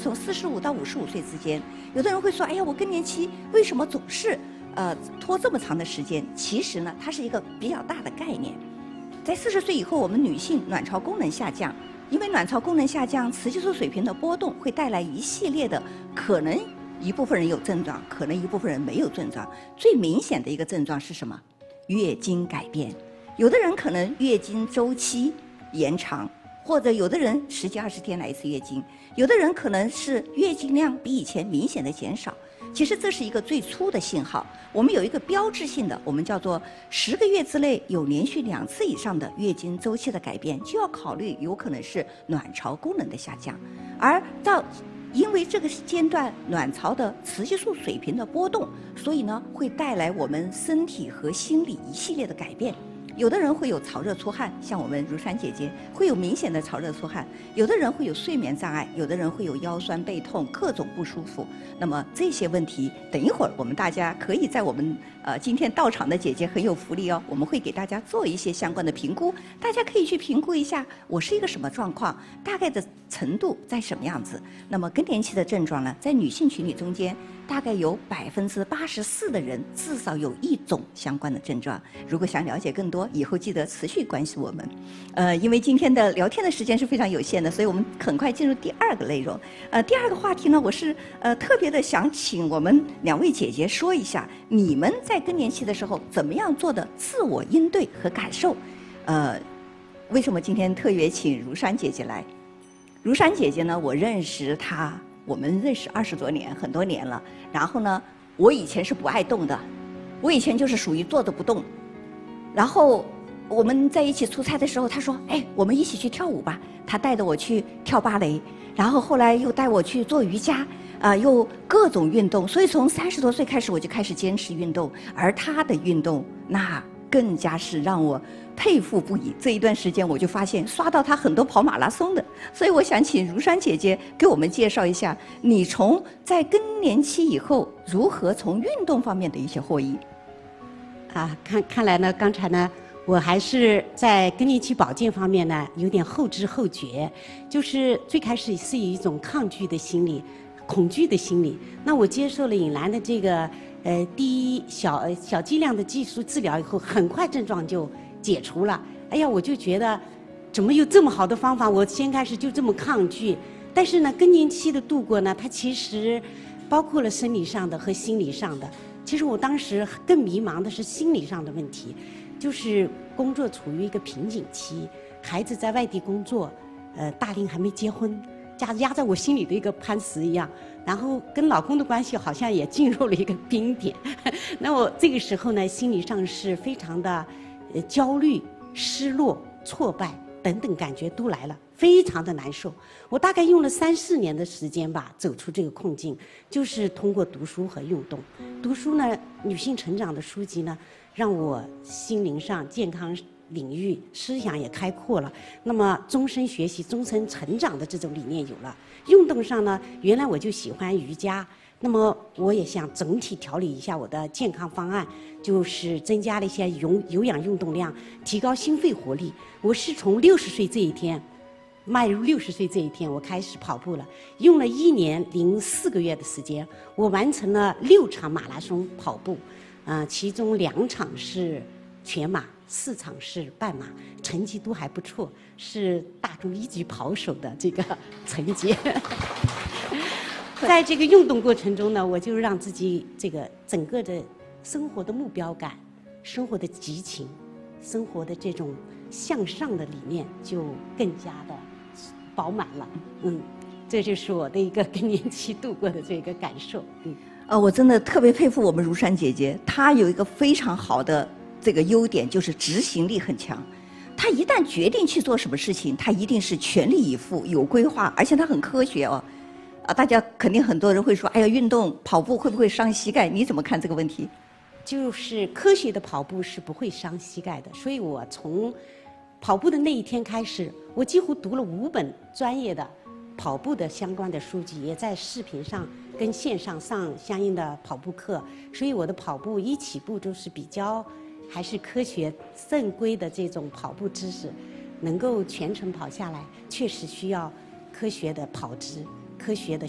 从45到55岁之间。有的人会说，哎呀，我更年期为什么总是拖这么长的时间？其实呢，它是一个比较大的概念。在40岁以后，我们女性卵巢功能下降，因为卵巢功能下降，雌激素水平的波动会带来一系列的可能一部分人有症状，可能一部分人没有症状。最明显的一个症状是什么？月经改变。有的人可能月经周期延长，或者有的人10几20天来一次月经，有的人可能是月经量比以前明显的减少。其实这是一个最初的信号。我们有一个标志性的，我们叫做10个月之内有连续2次以上的月经周期的改变，就要考虑有可能是卵巢功能的下降。而因为这个阶段卵巢的雌激素水平的波动，所以呢会带来我们身体和心理一系列的改变。有的人会有潮热出汗，像我们如珊姐姐会有明显的潮热出汗；有的人会有睡眠障碍，有的人会有腰酸背痛，各种不舒服。那么这些问题，等一会儿我们大家可以在我们今天到场的姐姐很有福利哦，我们会给大家做一些相关的评估，大家可以去评估一下我是一个什么状况，大概的程度在什么样子。那么更年期的症状呢，在女性群体中间，大概有84%的人至少有一种相关的症状。如果想了解更多，以后记得持续关心我们。因为今天的聊天的时间是非常有限的，所以我们很快进入第2个内容。第2个话题呢，我是特别的想请我们2位姐姐说一下，你们在更年期的时候怎么样做的自我应对和感受。为什么今天特别请如珊姐姐来？如珊姐姐呢，我认识她，我们认识20多年，很多年了。然后呢，我以前是不爱动的，我以前就是属于坐着不动。然后我们在一起出差的时候，她说：“哎，我们一起去跳舞吧。”她带着我去跳芭蕾，然后后来又带我去做瑜伽，又各种运动。所以从30多岁开始，我就开始坚持运动。而她的运动，那更加是让我佩服不已。这一段时间，我就发现刷到她很多跑马拉松的。所以我想请如珊姐姐给我们介绍一下，你在更年期以后如何从运动方面的一些获益。 看来呢，刚才呢，我还是在更年期保健方面呢有点后知后觉，就是最开始是以一种抗拒的心理、恐惧的心理。那我接受了尹兰的这个第一小剂量的技术治疗以后，很快症状就解除了。哎呀，我就觉得怎么有这么好的方法？我先开始就这么抗拒，但是呢，更年期的度过呢，它其实包括了生理上的和心理上的。其实我当时更迷茫的是心理上的问题，就是工作处于一个瓶颈期，孩子在外地工作，大龄还没结婚，压在我心里的一个磐石一样。然后跟老公的关系好像也进入了一个冰点。那我这个时候呢，心理上是非常的焦虑、失落、挫败等等感觉都来了，非常的难受。我大概用了3、4年的时间吧，走出这个困境，就是通过读书和运动。读书呢，女性成长的书籍呢，让我心灵上健康领域思想也开阔了。那么终身学习、终身成长的这种理念有了。运动上呢，原来我就喜欢瑜伽，那么我也想整体调理一下我的健康方案，就是增加了一些有氧运动量，提高心肺活力。我是从60岁这一天，迈入60岁这一天，我开始跑步了，用了1年零4个月的时间，我完成了6场马拉松跑步，其中2场是全马，4场是半马，成绩都还不错，是大中1级跑手的这个成绩。在这个运动过程中呢，我就让自己这个整个的生活的目标感、生活的激情、生活的这种向上的理念就更加的饱满了。这就是我的一个更年期度过的这个感受。 我真的特别佩服我们如珊姐姐，她有一个非常好的这个优点，就是执行力很强。她一旦决定去做什么事情，她一定是全力以赴、有规划，而且她很科学哦。大家肯定很多人会说，哎呀，运动跑步会不会伤膝盖？你怎么看这个问题？ 就是科学的跑步是不会伤膝盖的，所以我从跑步的那一天开始，我几乎读了5本专业的跑步的相关的书籍，也在视频上跟线上上相应的跑步课，所以我的跑步一起步就是比较还是科学正规的这种跑步知识，能够全程跑下来，确实需要科学的跑姿、科学的